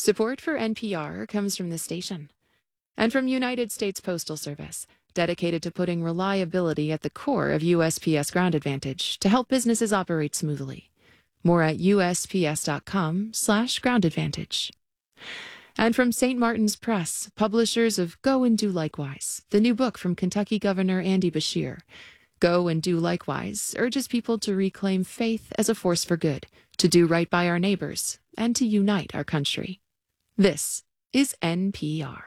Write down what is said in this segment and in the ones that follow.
Support for NPR comes from this station and from United States Postal Service, dedicated to putting reliability at the core of USPS Ground Advantage to help businesses operate smoothly. More at usps.com/groundadvantage. And from St. Martin's Press, publishers of Go and Do Likewise, the new book from Kentucky Governor Andy Beshear. Go and Do Likewise urges people to reclaim faith as a force for good, to do right by our neighbors, and to unite our country. This is NPR.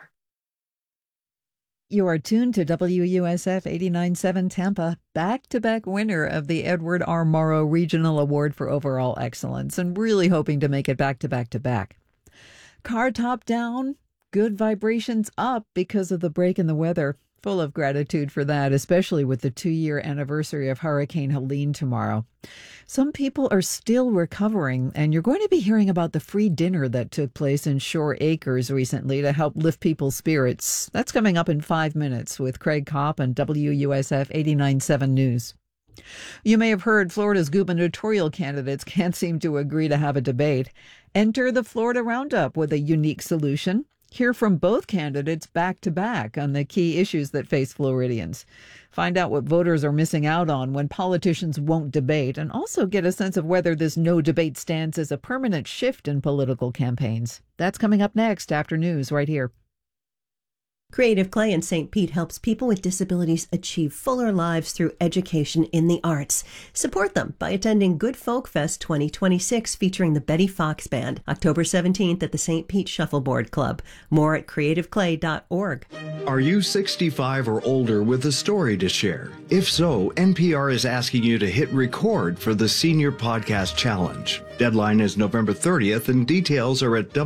You are tuned to WUSF 89.7 Tampa, back-to-back winner of the Edward R. Morrow Regional Award for Overall Excellence, and really hoping to make it back-to-back-to-back. Car top down, good vibrations up because of the break in the weather. Full of gratitude for that, especially with the 2-year anniversary of Hurricane Helene tomorrow. Some people are still recovering, and you're going to be hearing about the free dinner that took place in Shore Acres recently to help lift people's spirits. That's coming up in 5 minutes with Craig Kopp and WUSF 89.7 News. You may have heard Florida's gubernatorial candidates can't seem to agree to have a debate. Enter the Florida Roundup with a unique solution. Hear from both candidates back-to-back on the key issues that face Floridians. Find out what voters are missing out on when politicians won't debate, and also get a sense of whether this no-debate stance is a permanent shift in political campaigns. That's coming up next after news right here. Creative Clay in St. Pete helps people with disabilities achieve fuller lives through education in the arts. Support them by attending Good Folk Fest 2026 featuring the Betty Fox Band, October 17th at the St. Pete Shuffleboard Club. More at creativeclay.org. Are you 65 or older with a story to share? If so, NPR is asking you to hit record for the Senior Podcast Challenge. Deadline is November 30th, and details are at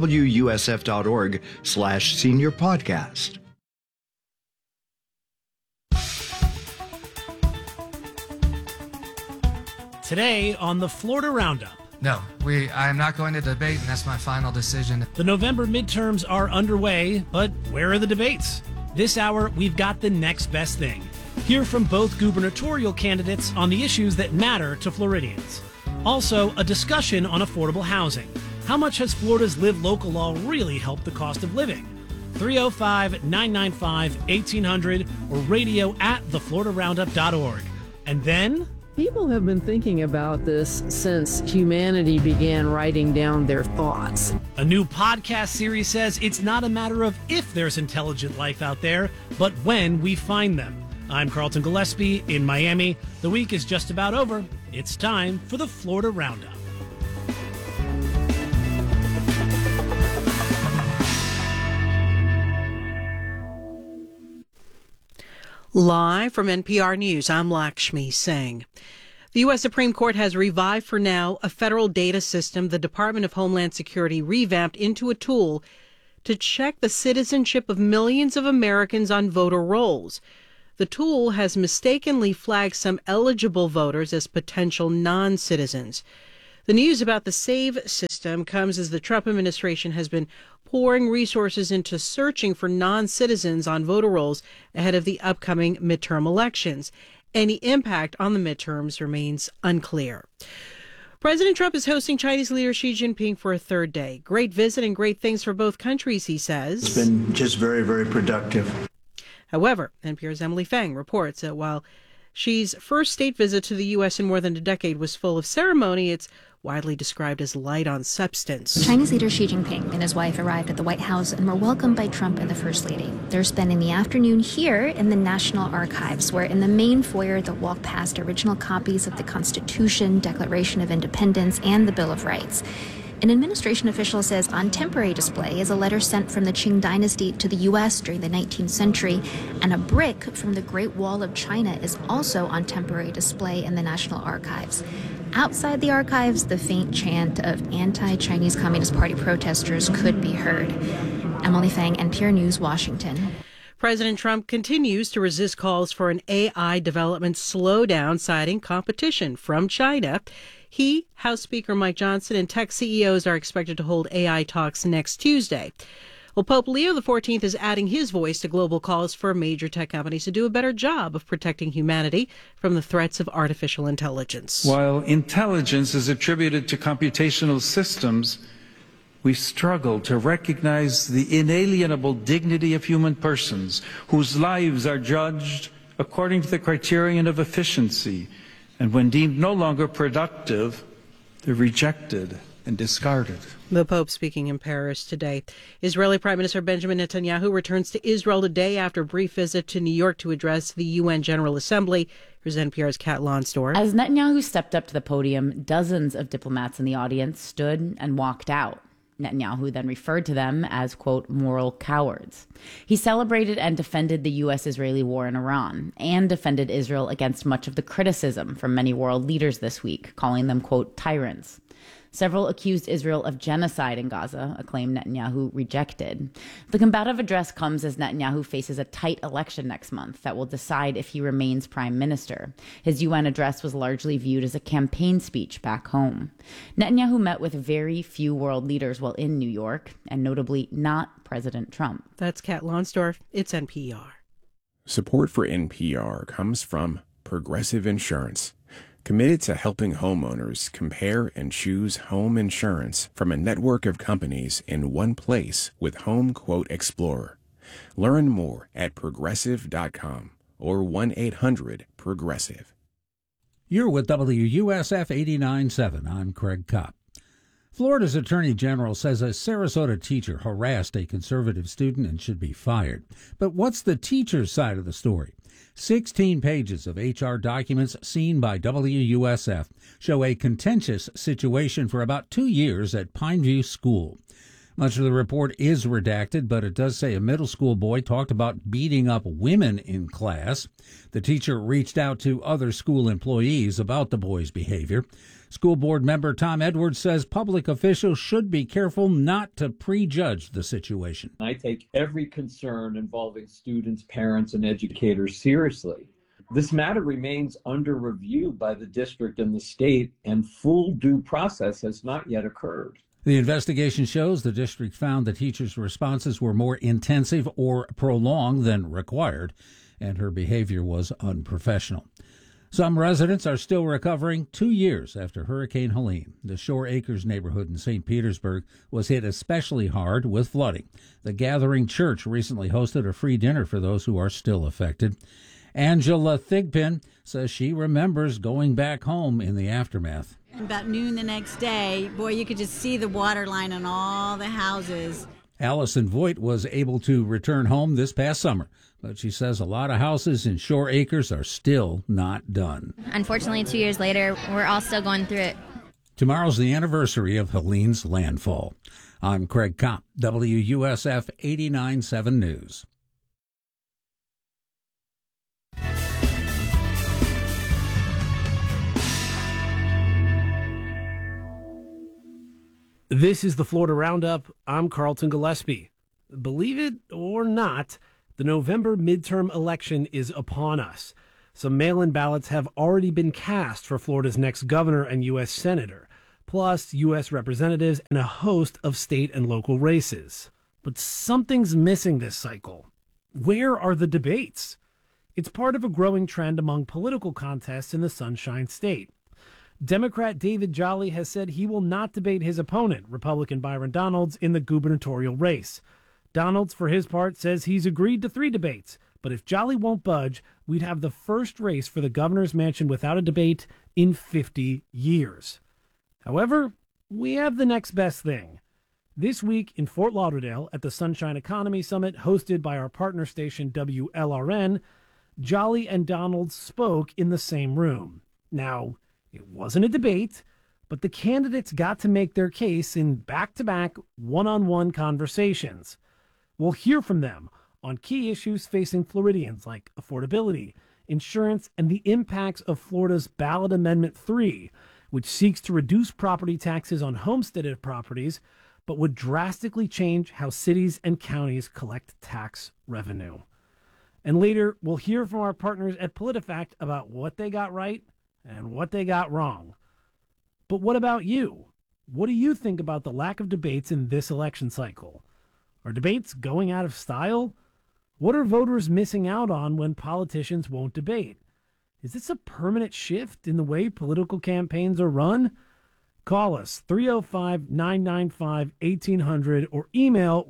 wusf.org/seniorpodcast. Today on the Florida Roundup. No, I am not going to debate, and that's my final decision. The November midterms are underway, but where are the debates? This hour, we've got the next best thing. Hear from both gubernatorial candidates on the issues that matter to Floridians. Also, a discussion on affordable housing. How much has Florida's Live Local law really helped the cost of living? 305-995-1800 or radio@thefloridaroundup.org. And then... People have been thinking about this since humanity began writing down their thoughts. A new podcast series says it's not a matter of if there's intelligent life out there, but when we find them. I'm Carlton Gillespie in Miami. The week is just about over. It's time for the Florida Roundup. Live from NPR News, I'm Lakshmi Singh. The U.S. Supreme Court has revived for now a federal data system the Department of Homeland Security revamped into a tool to check the citizenship of millions of Americans on voter rolls. The tool has mistakenly flagged some eligible voters as potential non-citizens. The news about the SAVE system comes as the Trump administration has been pouring resources into searching for non-citizens on voter rolls ahead of the upcoming midterm elections. Any impact on the midterms remains unclear. President Trump is hosting Chinese leader Xi Jinping for a third day. Great visit and great things for both countries, he says. It's been just very, very productive. However, NPR's Emily Feng reports that while Xi's first state visit to the U.S. in more than a decade was full of ceremony, it's widely described as light on substance. Chinese leader Xi Jinping and his wife arrived at the White House and were welcomed by Trump and the First Lady. They're spending the afternoon here in the National Archives, where in the main foyer they'll walk past original copies of the Constitution, Declaration of Independence, and the Bill of Rights. An administration official says on temporary display is a letter sent from the Qing dynasty to the U.S. during the 19th century, and a brick from the Great Wall of China is also on temporary display in the National Archives. Outside the archives, the faint chant of anti-Chinese Communist Party protesters could be heard. Emily Feng, NPR News, Washington. President Trump continues to resist calls for an AI development slowdown, citing competition from China. He, House Speaker Mike Johnson, and tech CEOs are expected to hold AI talks next Tuesday. Well, Pope Leo XIV is adding his voice to global calls for major tech companies to do a better job of protecting humanity from the threats of artificial intelligence. While intelligence is attributed to computational systems, we struggle to recognize the inalienable dignity of human persons whose lives are judged according to the criterion of efficiency, and when deemed no longer productive, they're rejected and discarded. The Pope speaking in Paris today. Israeli Prime Minister Benjamin Netanyahu returns to Israel today after a brief visit to New York to address the UN General Assembly. Here's NPR's Kat Lonsdorf. As Netanyahu stepped up to the podium, dozens of diplomats in the audience stood and walked out. Netanyahu then referred to them as, quote, moral cowards. He celebrated and defended the U.S.-Israeli war in Iran and defended Israel against much of the criticism from many world leaders this week, calling them, quote, tyrants. Several accused Israel of genocide in Gaza, a claim Netanyahu rejected. The combative address comes as Netanyahu faces a tight election next month that will decide if he remains prime minister. His UN address was largely viewed as a campaign speech back home. Netanyahu met with very few world leaders while in New York, and notably not President Trump. That's Kat Lonsdorf. It's NPR. Support for NPR comes from Progressive Insurance, committed to helping homeowners compare and choose home insurance from a network of companies in one place with Home Quote Explorer. Learn more at progressive.com or 1-800-PROGRESSIVE. You're with WUSF 89.7. I'm Craig Kopp. Florida's Attorney General says a Sarasota teacher harassed a conservative student and should be fired. But what's the teacher's side of the story? 16 pages of HR documents seen by WUSF show a contentious situation for about 2 years at Pineview School. Much of the report is redacted, but it does say a middle school boy talked about beating up women in class. The teacher reached out to other school employees about the boy's behavior. School board member Tom Edwards says public officials should be careful not to prejudge the situation. I take every concern involving students, parents, and educators seriously. This matter remains under review by the district and the state, and full due process has not yet occurred. The investigation shows the district found the teacher's responses were more intensive or prolonged than required, and her behavior was unprofessional. Some residents are still recovering 2 years after Hurricane Helene. The Shore Acres neighborhood in St. Petersburg was hit especially hard with flooding. The Gathering Church recently hosted a free dinner for those who are still affected. Angela Thigpen says she remembers going back home in the aftermath. About noon the next day, boy, you could just see the water line on all the houses. Allison Voigt was able to return home this past summer, but she says a lot of houses in Shore Acres are still not done. Unfortunately, 2 years later, we're all still going through it. Tomorrow's the anniversary of Helene's landfall. I'm Craig Kopp, WUSF 89.7 News. This is the Florida Roundup. I'm Carlton Gillespie. Believe it or not, the November midterm election is upon us. Some mail-in ballots have already been cast for Florida's next governor and U.S. senator, plus U.S. representatives and a host of state and local races. But something's missing this cycle. Where are the debates? It's part of a growing trend among political contests in the Sunshine State. Democrat David Jolly has said he will not debate his opponent, Republican Byron Donalds, in the gubernatorial race. Donalds, for his part, says he's agreed to 3 debates, but if Jolly won't budge, we'd have the first race for the governor's mansion without a debate in 50 years. However, we have the next best thing. This week in Fort Lauderdale at the Sunshine Economy Summit hosted by our partner station WLRN, Jolly and Donalds spoke in the same room. Now, it wasn't a debate, but the candidates got to make their case in back-to-back, one-on-one conversations. We'll hear from them on key issues facing Floridians like affordability, insurance, and the impacts of Florida's Ballot Amendment 3, which seeks to reduce property taxes on homesteaded properties, but would drastically change how cities and counties collect tax revenue. And later, we'll hear from our partners at PolitiFact about what they got right and what they got wrong. But what about you? What do you think about the lack of debates in this election cycle? Are debates going out of style? What are voters missing out on when politicians won't debate? Is this a permanent shift in the way political campaigns are run? Call us 305-995-1800 or email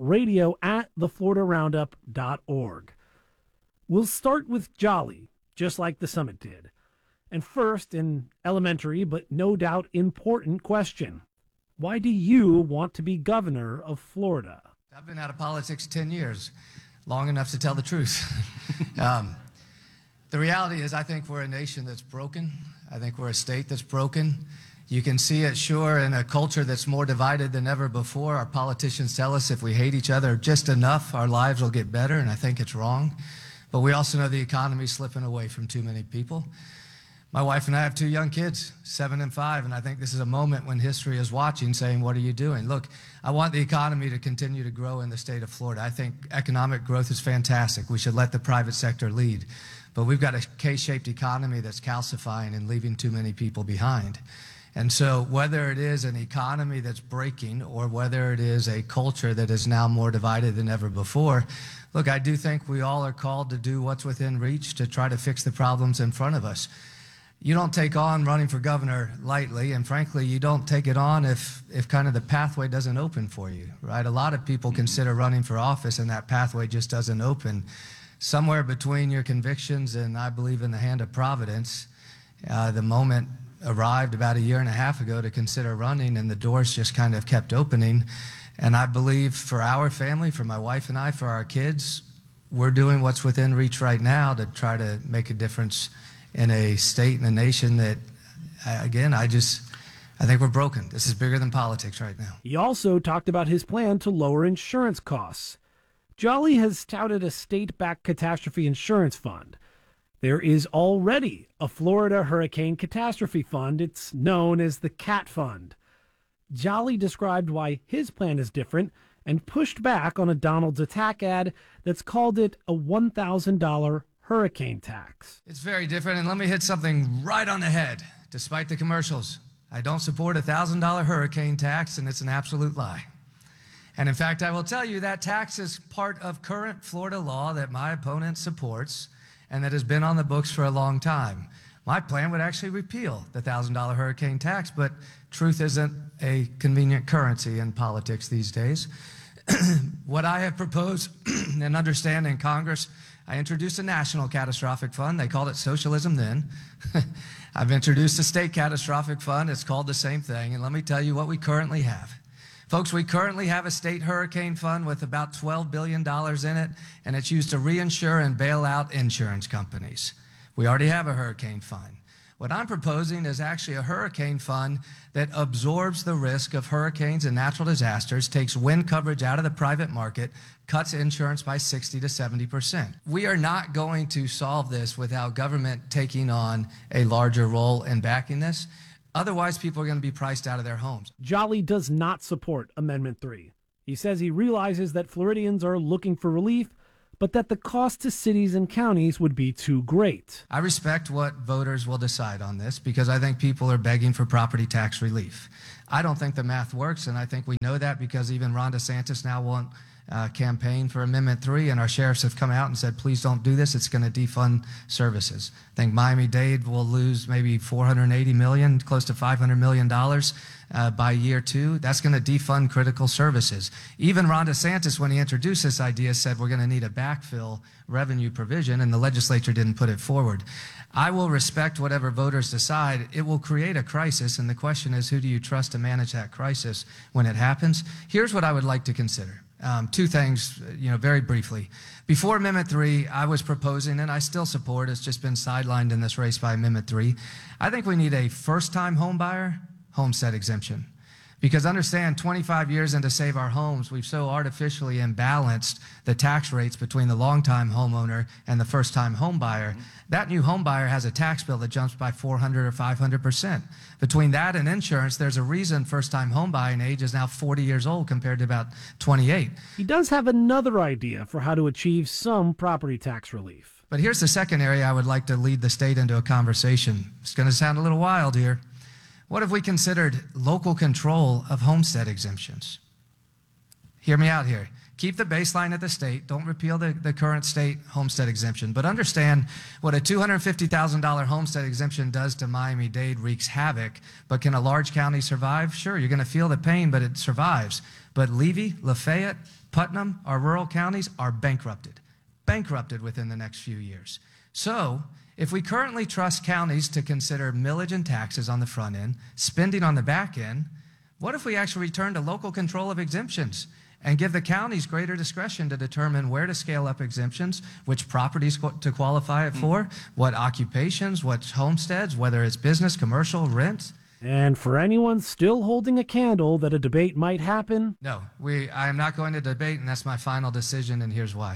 radio@thefloridaroundup.org. We'll start with Jolly, just like the summit did. And first, an elementary but no doubt important question. Why do you want to be governor of Florida? I've been out of politics 10 years, long enough to tell the truth. The reality is I think we're a nation that's broken. I think we're a state that's broken. You can see it, sure, in a culture that's more divided than ever before. Our politicians tell us if we hate each other just enough, our lives will get better, and I think it's wrong. But we also know the economy's slipping away from too many people. My wife and I have 2 young kids, 7 and 5, and I think this is a moment when history is watching, saying, what are you doing? Look, I want the economy to continue to grow in the state of Florida. I think economic growth is fantastic. We should let the private sector lead. But we've got a K-shaped economy that's calcifying and leaving too many people behind. And so whether it is an economy that's breaking or whether it is a culture that is now more divided than ever before, look, I do think we all are called to do what's within reach to try to fix the problems in front of us. You don't take on running for governor lightly, and frankly, you don't take it on if kind of the pathway doesn't open for you, right? A lot of people consider running for office and that pathway just doesn't open. Somewhere between your convictions and I believe in the hand of Providence, the moment arrived about 1.5 years ago to consider running, and the doors just kind of kept opening. And I believe for our family, for my wife and I, for our kids, we're doing what's within reach right now to try to make a difference in a state and a nation that, again, I think we're broken. This is bigger than politics right now. He also talked about his plan to lower insurance costs. Jolly has touted a state-backed catastrophe insurance fund. There is already a Florida Hurricane Catastrophe Fund. It's known as the CAT Fund. Jolly described why his plan is different and pushed back on a Donald's attack ad that's called it a $1,000 hurricane tax. It's very different, and let me hit something right on the head. Despite the commercials, I don't support a $1,000 hurricane tax, and it's an absolute lie. And in fact, I will tell you that tax is part of current Florida law that my opponent supports and that has been on the books for a long time. My plan would actually repeal the $1,000 hurricane tax, but truth isn't a convenient currency in politics these days. What I have proposed and understand in Congress, I introduced a national catastrophic fund. They called it socialism then. I've introduced a state catastrophic fund. It's called the same thing. And let me tell you what we currently have. Folks, we currently have a state hurricane fund with about $12 billion in it, and it's used to reinsure and bail out insurance companies. We already have a hurricane fund. What I'm proposing is actually a hurricane fund that absorbs the risk of hurricanes and natural disasters, takes wind coverage out of the private market, cuts insurance by 60 to 70%. We are not going to solve this without government taking on a larger role in backing this. Otherwise, people are going to be priced out of their homes. Jolly does not support Amendment 3. He says he realizes that Floridians are looking for relief, but that the cost to cities and counties would be too great. I respect what voters will decide on this because I think people are begging for property tax relief. I don't think the math works, and I think we know that because even Ron DeSantis now won't campaign for Amendment 3, and our sheriffs have come out and said, please don't do this. It's going to defund services. I think Miami-Dade will lose maybe $480 million, close to $500 million by year 2. That's going to defund critical services. Even Ron DeSantis, when he introduced this idea, said we're going to need a backfill revenue provision, and the legislature didn't put it forward. I will respect whatever voters decide. It will create a crisis, and the question is, who do you trust to manage that crisis when it happens? Here's what I would like to consider. 2 things, very briefly. Before Amendment 3, I was proposing, and I still support, it's just been sidelined in this race by Amendment 3. I think we need a first-time home buyer homestead exemption. Because understand, 25 years into Save Our Homes, we've so artificially imbalanced the tax rates between the long-time homeowner and the first-time home buyer. That new home buyer has a tax bill that jumps by 400 or 500%. Between that and insurance, there's a reason first-time home buying age is now 40 years old compared to about 28. He does have another idea for how to achieve some property tax relief. But here's the second area I would like to lead the state into a conversation. It's going to sound a little wild here. What if we considered local control of homestead exemptions? Hear me out here. Keep the baseline at the state. Don't repeal the current state homestead exemption. But understand what a $250,000 homestead exemption does to Miami-Dade wreaks havoc. But can a large county survive? Sure, you're going to feel the pain, but it survives. But Levy, Lafayette, Putnam, our rural counties are bankrupted within the next few years. So if we currently trust counties to consider millage and taxes on the front end, spending on the back end, what if we actually return to local control of exemptions and give the counties greater discretion to determine where to scale up exemptions, which properties to qualify it for, what occupations, what homesteads, whether it's business, commercial, rent? And for anyone still holding a candle that a debate might happen? No, I am not going to debate, and that's my final decision, and here's why.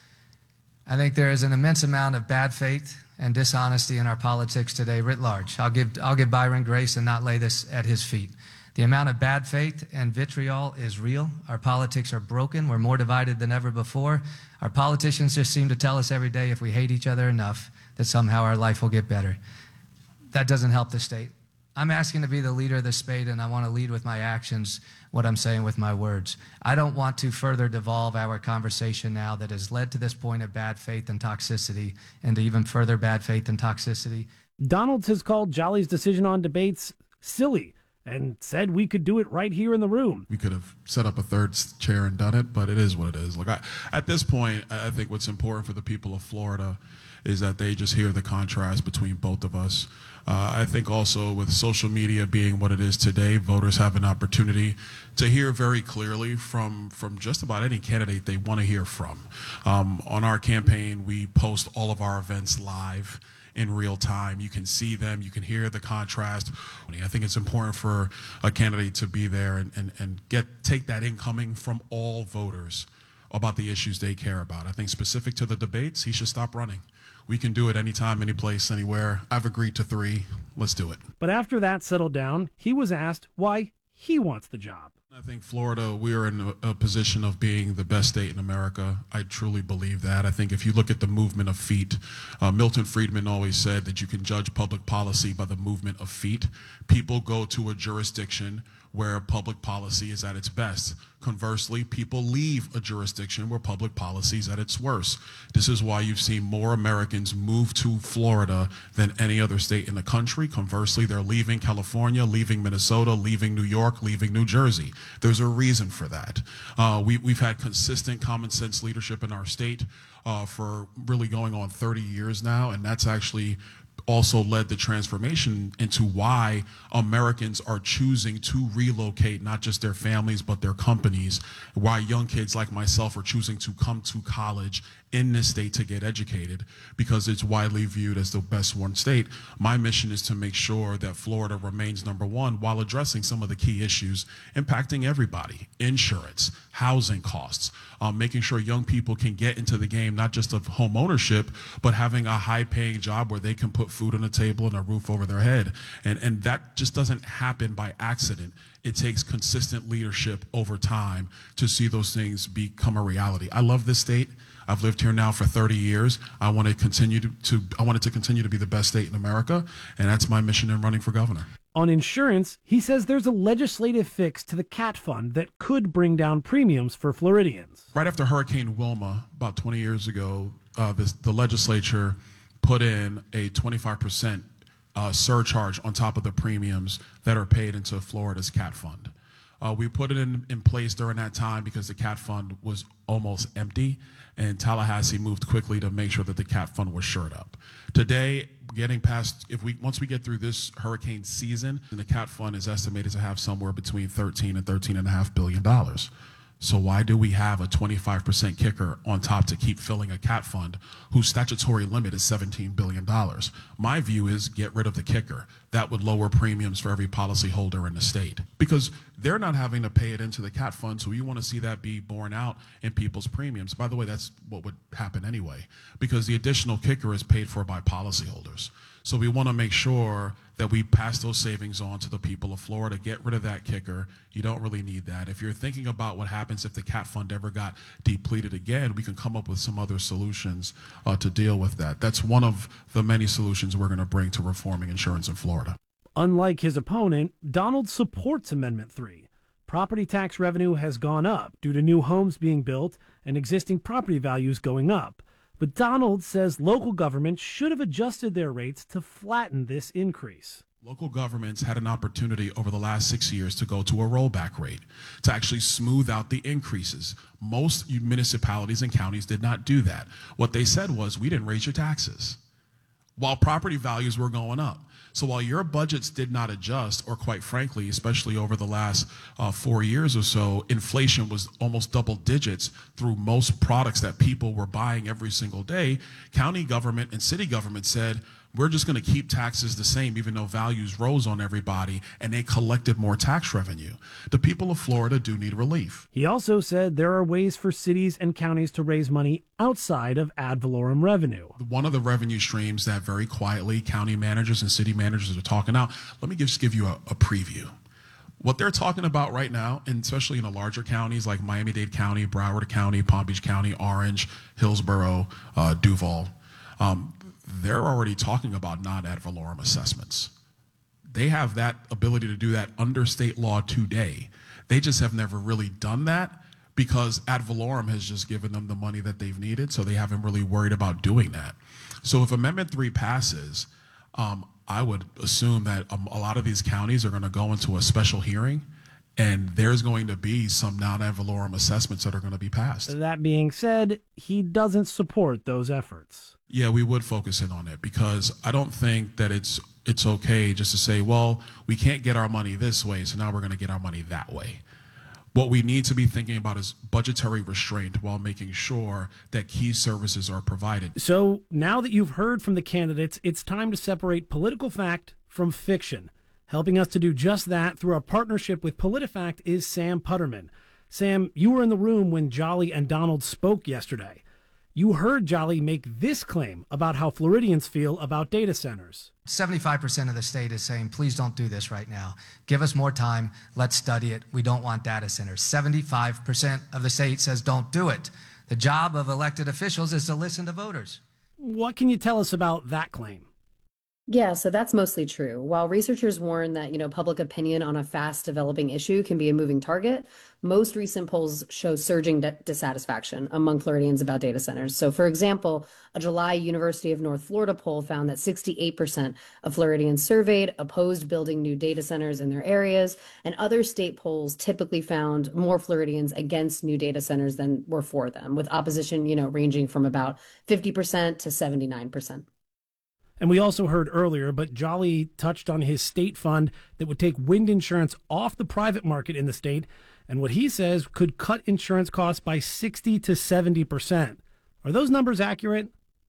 I think there is an immense amount of bad faith and dishonesty in our politics today writ large. I'll give Byron grace and not lay this at his feet. The amount of bad faith and vitriol is real. Our politics are broken. We're more divided than ever before. Our politicians just seem to tell us every day if we hate each other enough that somehow our life will get better. That doesn't help the state. I'm asking to be the leader of the state, and I want to lead with my actions what I'm saying with my words. I don't want to further devolve our conversation now that has led to this point of bad faith and toxicity into even further bad faith and toxicity. Donalds has called Jolly's decision on debates silly and said we could do it right here in the room. We could have set up a third chair and done it, but it is what it is. Look, at this point, I think what's important for the people of Florida is that they just hear the contrast between both of us. I think also with social media being what it is today, voters have an opportunity to hear very clearly from just about any candidate they want to hear from. On our campaign, we post all of our events live in real time. You can see them, you can hear the contrast. I think it's important for a candidate to be there and take that incoming from all voters about the issues they care about. I think specific to the debates, he should stop running. We can do it anytime, any place, anywhere. I've agreed to 3. Let's do it. But after that settled down, he was asked why he wants the job. I think Florida, we are in a position of being the best state in America. I truly believe that. I think if you look at the movement of feet, Milton Friedman always said that you can judge public policy by the movement of feet. People go to a jurisdiction where public policy is at its best. Conversely, people leave a jurisdiction where public policy is at its worst. This is why you've seen more Americans move to Florida than any other state in the country. Conversely, they're leaving California, leaving Minnesota, leaving New York, leaving New Jersey. There's a reason for that. We've had consistent common sense leadership in our state for really going on 30 years now, and that's actually also led the transformation into why Americans are choosing to relocate, not just their families, but their companies, why young kids like myself are choosing to come to college in this state to get educated, because it's widely viewed as the best one state. My mission is to make sure that Florida remains number one while addressing some of the key issues impacting everybody: insurance, housing costs, making sure young people can get into the game, not just of home ownership, but having a high-paying job where they can put food on the table and a roof over their head. And that just doesn't happen by accident. It takes consistent leadership over time to see those things become a reality. I love this state. I've lived here now for 30 years. I want it to continue to be the best state in America, and that's my mission in running for governor. On insurance, he says there's a legislative fix to the CAT fund that could bring down premiums for Floridians. Right after Hurricane Wilma, about 20 years ago, the legislature put in a 25% surcharge on top of the premiums that are paid into Florida's CAT fund. We put it in place during that time because the CAT fund was almost empty, and Tallahassee moved quickly to make sure that the CAT fund was shored up. Today, once we get through this hurricane season, the CAT fund is estimated to have somewhere between $13 and $13.5 billion. So why do we have a 25% kicker on top to keep filling a CAT fund whose statutory limit is $17 billion? My view is get rid of the kicker. That would lower premiums for every policyholder in the state, because they're not having to pay it into the CAT fund, so you want to see that be borne out in people's premiums. By the way, that's what would happen anyway, because the additional kicker is paid for by policyholders. So we want to make sure that we pass those savings on to the people of Florida. Get rid of that kicker. You don't really need that. If you're thinking about what happens if the CAT fund ever got depleted again, we can come up with some other solutions to deal with that. That's one of the many solutions we're going to bring to reforming insurance in Florida. Unlike his opponent, Donald supports Amendment 3. property tax revenue has gone up due to new homes being built and existing property values going up. But Donald says local governments should have adjusted their rates to flatten this increase. Local governments had an opportunity over the last 6 years to go to a rollback rate, to actually smooth out the increases. Most municipalities and counties did not do that. What they said was, we didn't raise your taxes, while property values were going up. So while your budgets did not adjust, or quite frankly, especially over the last 4 years or so, inflation was almost double digits through most products that people were buying every single day, county government and city government said, we're just going to keep taxes the same even though values rose on everybody, and they collected more tax revenue. The people of Florida do need relief. He also said there are ways for cities and counties to raise money outside of ad valorem revenue. One of the revenue streams that very quietly county managers and city managers are talking out, let me just give you a preview. What they're talking about right now, and especially in the larger counties like Miami-Dade County, Broward County, Palm Beach County, Orange, Hillsborough, Duval, they're already talking about non-ad valorem assessments. They have that ability to do that under state law today. They just have never really done that because ad valorem has just given them the money that they've needed, so they haven't really worried about doing that. So if Amendment 3 passes, I would assume that a lot of these counties are going to go into a special hearing, and there's going to be some non-ad valorem assessments that are going to be passed. That being said, he doesn't support those efforts. Yeah, we would focus in on it because I don't think that it's okay just to say, well, we can't get our money this way, so now we're going to get our money that way. What we need to be thinking about is budgetary restraint while making sure that key services are provided. So now that you've heard from the candidates, it's time to separate political fact from fiction. Helping us to do just that through our partnership with PolitiFact is Sam Putterman. Sam, you were in the room when Jolly and Donald spoke yesterday. You heard Jolly make this claim about how Floridians feel about data centers. 75% of the state is saying, please don't do this right now. Give us more time. Let's study it. We don't want data centers. 75% of the state says don't do it. The job of elected officials is to listen to voters. What can you tell us about that claim? Yeah, so that's mostly true. While researchers warn that, public opinion on a fast developing issue can be a moving target, most recent polls show surging dissatisfaction among Floridians about data centers. So, for example, a July University of North Florida poll found that 68% of Floridians surveyed opposed building new data centers in their areas, and other state polls typically found more Floridians against new data centers than were for them, with opposition, ranging from about 50% to 79%. And we also heard earlier, but Jolly touched on his state fund that would take wind insurance off the private market in the state, and what he says could cut insurance costs by 60 to 70%. Are those numbers accurate?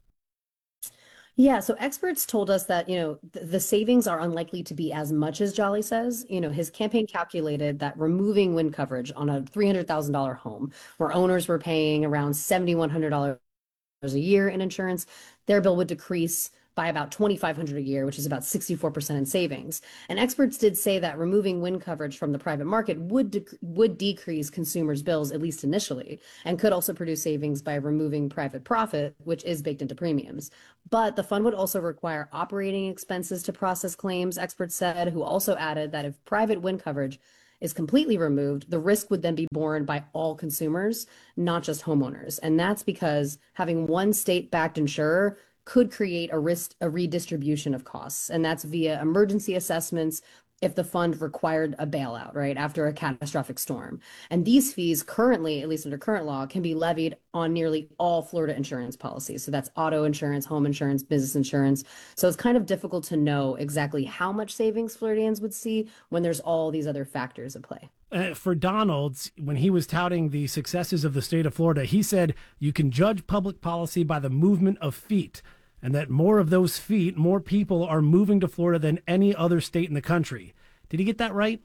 Yeah, so experts told us that, the savings are unlikely to be as much as Jolly says. His campaign calculated that removing wind coverage on a $300,000 home, where owners were paying around $7,100 a year in insurance, their bill would decrease by about $2,500 a year, which is about 64% in savings. And experts did say that removing wind coverage from the private market would decrease consumers' bills, at least initially, and could also produce savings by removing private profit, which is baked into premiums. But the fund would also require operating expenses to process claims, experts said, who also added that if private wind coverage is completely removed, the risk would then be borne by all consumers, not just homeowners. And that's because having one state-backed insurer could create a redistribution of costs. And that's via emergency assessments if the fund required a bailout, right, after a catastrophic storm. And these fees currently, at least under current law, can be levied on nearly all Florida insurance policies. So that's auto insurance, home insurance, business insurance. So it's kind of difficult to know exactly how much savings Floridians would see when there's all these other factors at play. For Donald, when he was touting the successes of the state of Florida, he said you can judge public policy by the movement of feet, and that more of those feet, more people are moving to Florida than any other state in the country. Did he get that right?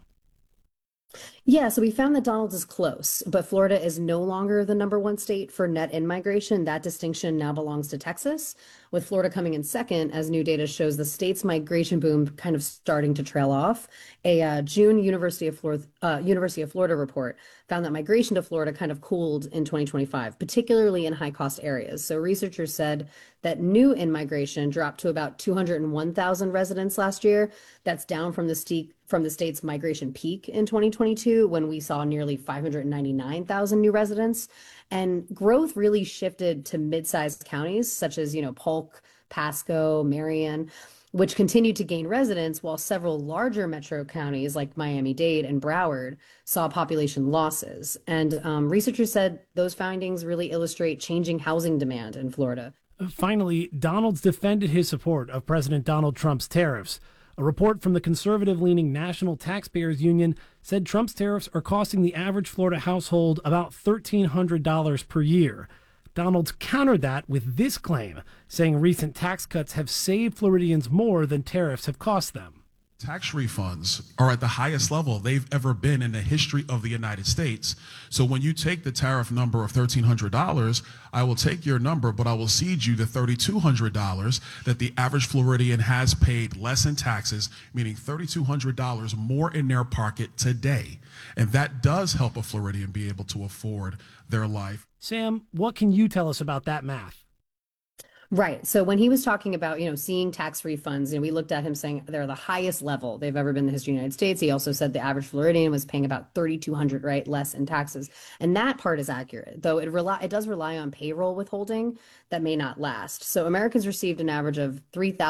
Yeah, so we found that Donald is close, but Florida is no longer the #1 state for net in-migration. That distinction now belongs to Texas, with Florida coming in second as new data shows the state's migration boom kind of starting to trail off. A June University of Florida report found that migration to Florida kind of cooled in 2025, particularly in high-cost areas. So researchers said that new in-migration dropped to about 201,000 residents last year. That's down from the from the state's migration peak in 2022, when we saw nearly 599,000 new residents. And growth really shifted to mid-sized counties such as, Polk, Pasco, Marion, which continued to gain residents, while several larger metro counties like Miami-Dade and Broward saw population losses. And researchers said those findings really illustrate changing housing demand in Florida. Finally, Donalds defended his support of President Donald Trump's tariffs. A report from the conservative-leaning National Taxpayers Union said Trump's tariffs are costing the average Florida household about $1,300 per year. Donalds countered that with this claim, saying recent tax cuts have saved Floridians more than tariffs have cost them. Tax refunds are at the highest level they've ever been in the history of the United States. So when you take the tariff number of $1,300, I will take your number, but I will cede you the $3,200 that the average Floridian has paid less in taxes, meaning $3,200 more in their pocket today. And that does help a Floridian be able to afford their life. Sam, what can you tell us about that math? Right. So when he was talking about, seeing tax refunds, we looked at him saying they're the highest level they've ever been in the history of the United States. He also said the average Floridian was paying about $3,200, right, less in taxes. And that part is accurate, though it does rely on payroll withholding that may not last. So Americans received an average of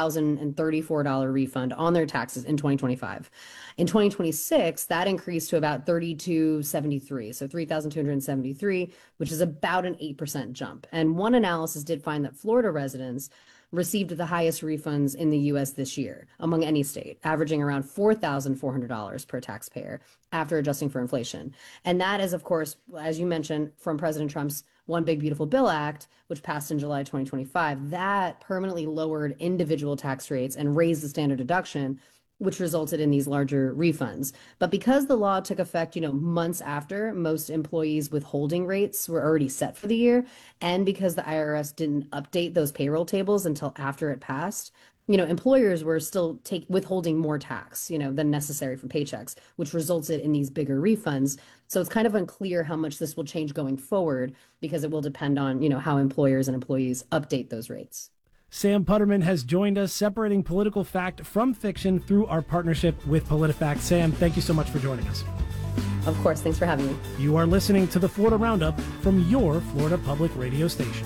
$3,034 refund on their taxes in 2025. In 2026, that increased to about $3,273, so $3,273, which is about an 8% jump. And one analysis did find that Florida residents received the highest refunds in the U.S. this year among any state, averaging around $4,400 per taxpayer after adjusting for inflation. And that is, of course, as you mentioned, from President Trump's One Big Beautiful Bill Act, which passed in July 2025. That permanently lowered individual tax rates and raised the standard deduction, which resulted in these larger refunds. But because the law took effect, months after most employees' withholding rates were already set for the year, and because the IRS didn't update those payroll tables until after it passed, employers were still withholding more tax, than necessary from paychecks, which resulted in these bigger refunds. So it's kind of unclear how much this will change going forward, because it will depend on, how employers and employees update those rates. Sam Putterman has joined us, separating political fact from fiction through our partnership with PolitiFact. Sam, thank you so much for joining us. Of course. Thanks for having me. You are listening to the Florida Roundup from your Florida Public Radio station.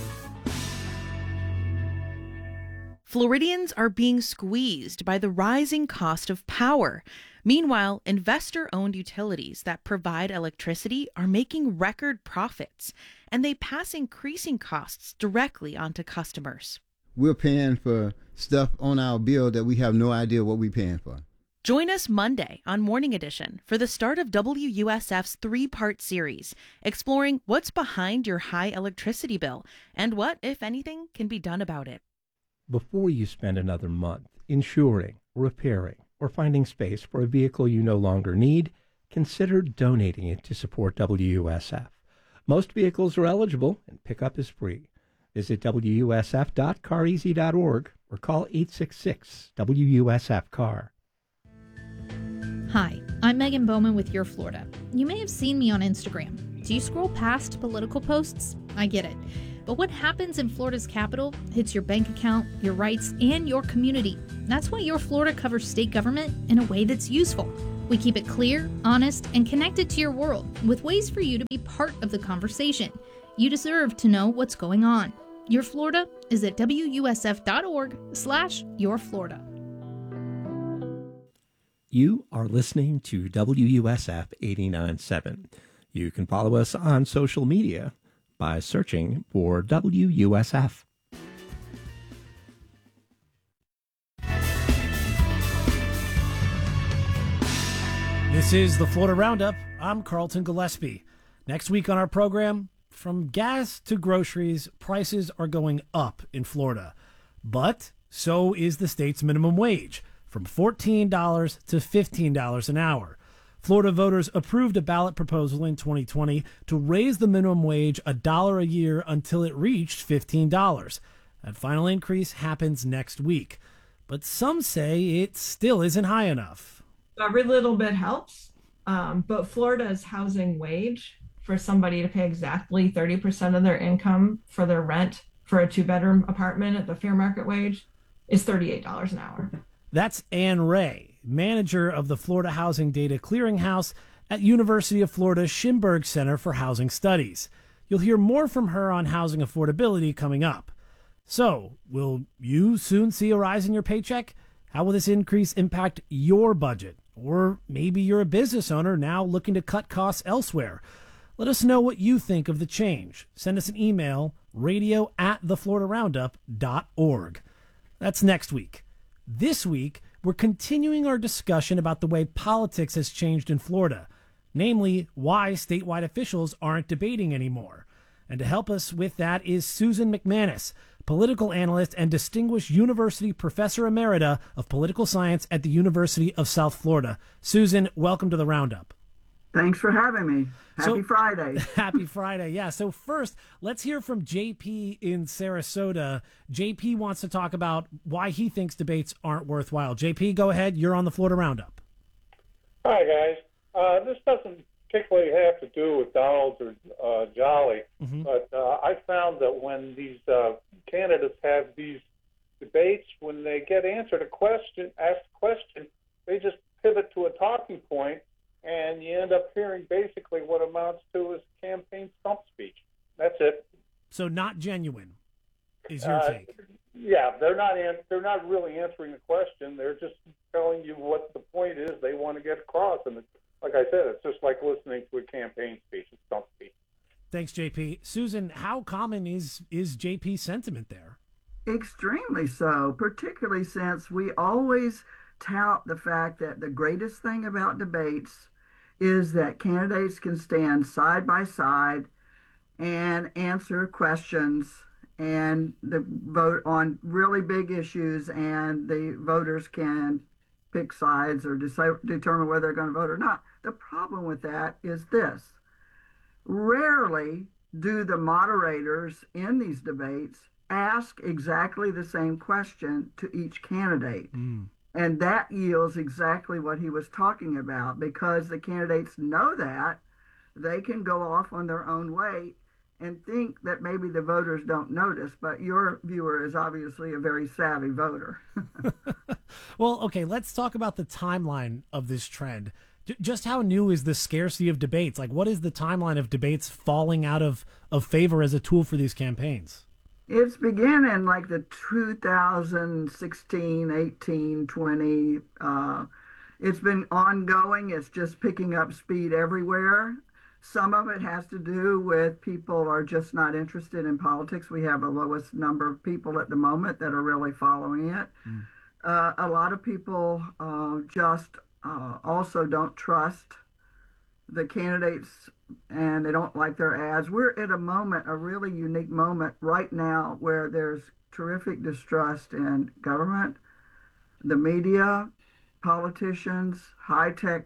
Floridians are being squeezed by the rising cost of power. Meanwhile, investor-owned utilities that provide electricity are making record profits, and they pass increasing costs directly onto customers. We're paying for stuff on our bill that we have no idea what we're paying for. Join us Monday on Morning Edition for the start of WUSF's 3-part series, exploring what's behind your high electricity bill and what, if anything, can be done about it. Before you spend another month insuring, repairing, or finding space for a vehicle you no longer need, consider donating it to support WUSF. Most vehicles are eligible and pickup is free. Visit WUSF.careasy.org or call 866-WUSF-CAR. Hi, I'm Megan Bowman with Your Florida. You may have seen me on Instagram. Do you scroll past political posts? I get it. But what happens in Florida's capital hits your bank account, your rights, and your community. That's why Your Florida covers state government in a way that's useful. We keep it clear, honest, and connected to your world with ways for you to be part of the conversation. You deserve to know what's going on. Your Florida is at WUSF.org/YourFlorida. You are listening to WUSF 89.7. You can follow us on social media by searching for WUSF. This is the Florida Roundup. I'm Carlton Gillespie. Next week on our program, from gas to groceries, prices are going up in Florida. But so is the state's minimum wage, from $14 to $15 an hour. Florida voters approved a ballot proposal in 2020 to raise the minimum wage $1 a year until it reached $15. That final increase happens next week. But some say it still isn't high enough. Every little bit helps, but Florida's housing wage for somebody to pay exactly 30% of their income for their rent for a 2-bedroom apartment at the fair market wage is $38 an hour. That's Ann Ray. manager of the Florida Housing Data Clearinghouse at University of Florida Schimberg Center for Housing Studies. You'll hear more from her on housing affordability coming up. So, will you soon see a rise in your paycheck? How will this increase impact your budget? Or maybe you're a business owner now looking to cut costs elsewhere. Let us know what you think of the change. Send us an email, radio@thefloridaroundup.org. That's next week. This week, we're continuing our discussion about the way politics has changed in Florida, namely why statewide officials aren't debating anymore. And to help us with that is Susan McManus, political analyst and distinguished university professor emerita of political science at the University of South Florida. Susan, welcome to the Roundup. Thanks for having me. Happy Friday. Happy Friday. Yeah. So first, let's hear from JP in Sarasota. JP wants to talk about why he thinks debates aren't worthwhile. JP, go ahead. You're on the Florida Roundup. Hi, guys. This doesn't particularly have to do with Donald or Jolly, but I found that when these candidates have these debates, when they get asked a question, they just pivot to a talking point, and you end up hearing basically what amounts to is campaign stump speech. That's it. So not genuine is your take. Yeah, they're not really answering the question. They're just telling you what the point is they want to get across. And like I said, it's just like listening to a campaign speech, a stump speech. Thanks, JP. Susan, how common is JP's sentiment there? Extremely so, particularly since we always tout the fact that the greatest thing about debates is that candidates can stand side by side and answer questions and vote on really big issues, and the voters can pick sides or determine whether they're going to vote or not. The problem with that is this. Rarely do the moderators in these debates ask exactly the same question to each candidate. And that yields exactly what he was talking about, because the candidates know that they can go off on their own way and think that maybe the voters don't notice, but your viewer is obviously a very savvy voter. Well, okay, let's talk about the timeline of this trend. Just how new is the scarcity of debates? Like, what is the timeline of debates falling out of favor as a tool for these campaigns? It's began in like the 2016, 18, 20. It's been ongoing. It's just picking up speed everywhere. Some of it has to do with people are just not interested in politics. We have the lowest number of people at the moment that are really following it. A lot of people just also don't trust the candidates, and they don't like their ads. We're at a moment, a really unique moment right now, where there's terrific distrust in government, the media, politicians, high-tech,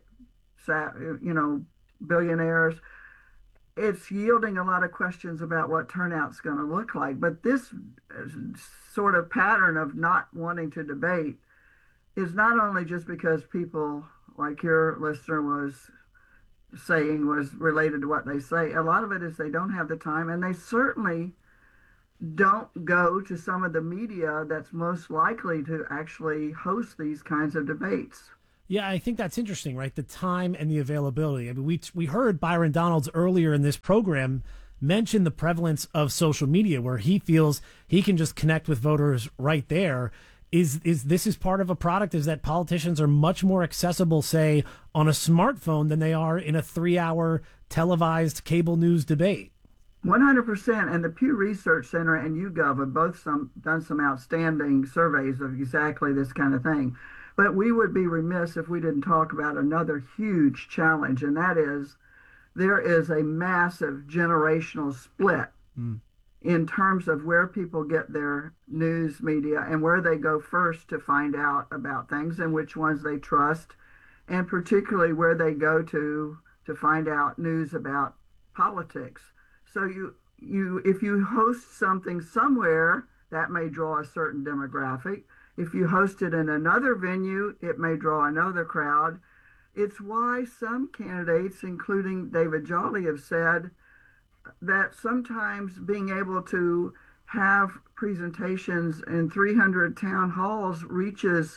billionaires. It's yielding a lot of questions about what turnout's going to look like. But this sort of pattern of not wanting to debate is not only just because people, like your listener was saying, was related to what they say. A lot of it is they don't have the time, and they certainly don't go to some of the media that's most likely to actually host these kinds of debates. Yeah, I think that's interesting, right? The time and the availability. I mean, we heard Byron Donalds earlier in this program mention the prevalence of social media, where he feels he can just connect with voters right there. Is this part of a product? Is that politicians are much more accessible, say, on a smartphone than they are in a 3-hour televised cable news debate? 100%. And the Pew Research Center and YouGov have both done some outstanding surveys of exactly this kind of thing. But we would be remiss if we didn't talk about another huge challenge, and that is there is a massive generational split in terms of where people get their news media and where they go first to find out about things and which ones they trust, and particularly where they go to find out news about politics. So if you host something somewhere, that may draw a certain demographic. If you host it in another venue, it may draw another crowd. It's why some candidates, including David Jolly, have said that sometimes being able to have presentations in 300 town halls reaches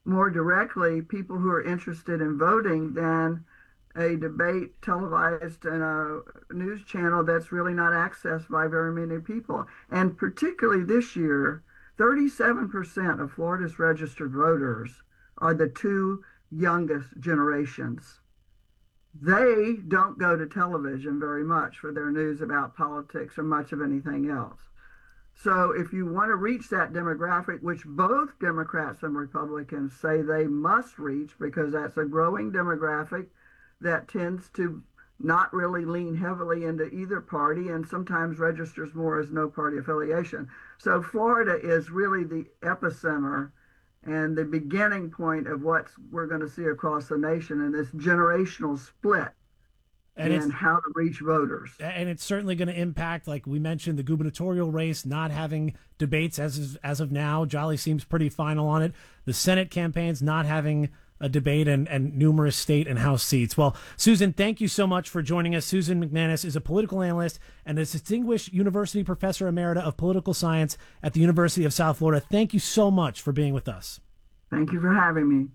more directly people who are interested in voting than a debate televised in a news channel that's really not accessed by very many people. And particularly this year, 37% of Florida's registered voters are the two youngest generations. They don't go to television very much for their news about politics or much of anything else. So if you want to reach that demographic, which both Democrats and Republicans say they must reach because that's a growing demographic that tends to not really lean heavily into either party and sometimes registers more as no party affiliation. So Florida is really the epicenter and the beginning point of what we're going to see across the nation in this generational split and how to reach voters. And it's certainly going to impact, like we mentioned, the gubernatorial race not having debates as of now. Jolly seems pretty final on it. The Senate campaigns not having a debate and numerous state and House seats. Well, Susan, thank you so much for joining us. Susan McManus is a political analyst and a distinguished university professor emerita of political science at the University of South Florida. Thank you so much for being with us. Thank you for having me.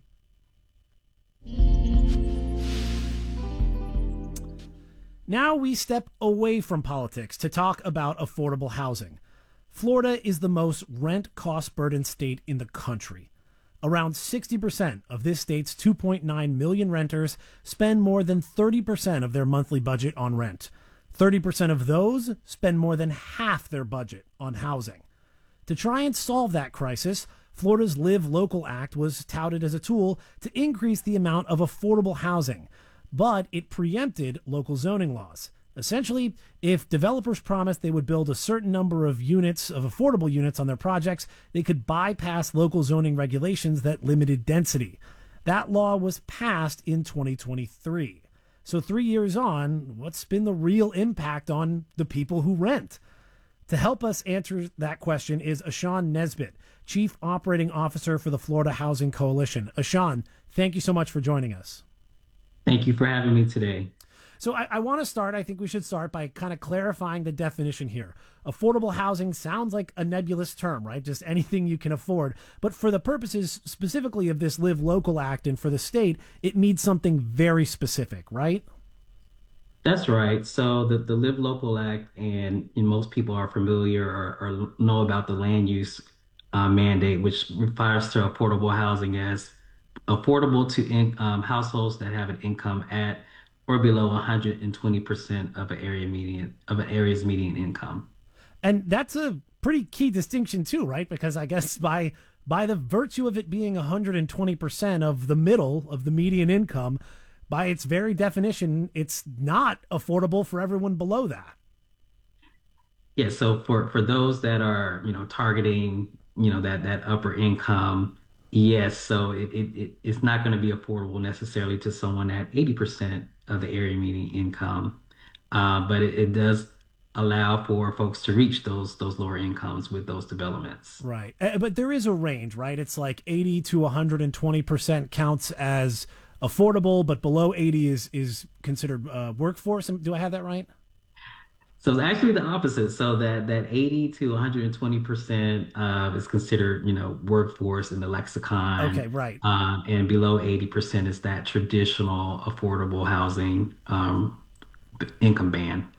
Now we step away from politics to talk about affordable housing. Florida is the most rent cost burdened state in the country. Around 60% of this state's 2.9 million renters spend more than 30% of their monthly budget on rent. 30% of those spend more than half their budget on housing. To try and solve that crisis, Florida's Live Local Act was touted as a tool to increase the amount of affordable housing, but it preempted local zoning laws. Essentially, if developers promised they would build a certain number of units, of affordable units on their projects, they could bypass local zoning regulations that limited density. That law was passed in 2023. So 3 years on, what's been the real impact on the people who rent? To help us answer that question is Ashan Nesbitt, Chief Operating Officer for the Florida Housing Coalition. Ashan, thank you so much for joining us. Thank you for having me today. So I want to start, I think we should start by kind of clarifying the definition here. Affordable housing sounds like a nebulous term, right? Just anything you can afford. But for the purposes specifically of this Live Local Act and for the state, it means something very specific, right? That's right. So the Live Local Act, and most people are familiar or know about the land use mandate, which refers to affordable housing as affordable to households that have an income at or below 120% of an area's median income. And that's a pretty key distinction too, right? Because I guess by the virtue of it being 120% of the middle of the median income, by its very definition, it's not affordable for everyone below that. Yeah. So for those that are targeting that upper income, yes. So it's not going to be affordable necessarily to someone at 80% of the area median income, but it does allow for folks to reach those lower incomes with those developments. Right. But there is a range, right? It's like 80 to 120% counts as affordable, but below 80 is considered workforce. Do I have that right? So it's actually the opposite. So that 80 to 120% is considered, workforce in the lexicon. Okay, right. And below 80% is that traditional affordable housing income band.